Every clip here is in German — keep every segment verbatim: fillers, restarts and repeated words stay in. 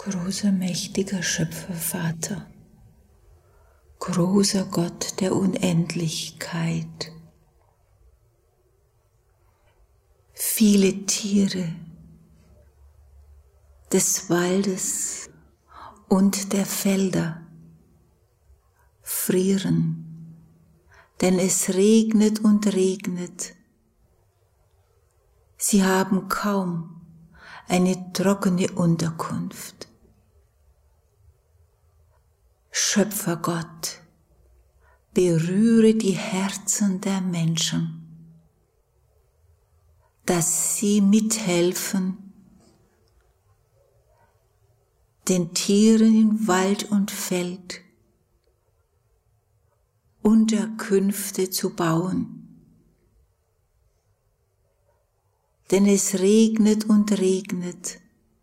Großer, mächtiger Schöpfervater, großer Gott der Unendlichkeit, viele Tiere des Waldes und der Felder frieren, denn es regnet und regnet. Sie haben kaum eine trockene Unterkunft. Schöpfergott, berühre die Herzen der Menschen, dass sie mithelfen, den Tieren in Wald und Feld Unterkünfte zu bauen. Denn es regnet und regnet.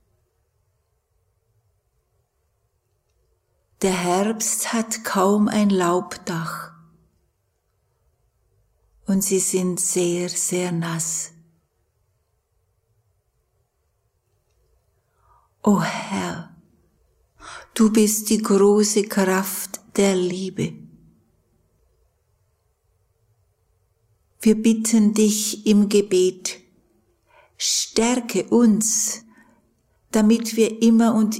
Der Herbst hat kaum ein Laubdach und sie sind sehr, sehr nass. O Herr, du bist die große Kraft der Liebe. Wir bitten dich im Gebet, stärke uns, damit wir immer und